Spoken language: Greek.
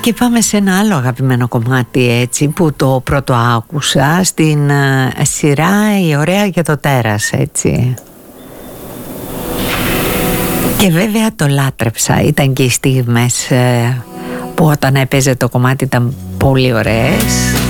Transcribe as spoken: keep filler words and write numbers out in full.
Και πάμε σε ένα άλλο αγαπημένο κομμάτι, έτσι, που το πρώτο άκουσα στην uh, σειρά «Η ωραία για το τέρας», έτσι. Και βέβαια το λάτρεψα. Ήταν και οι στιγμές uh, που όταν έπαιζε το κομμάτι ήταν πολύ ωραίες.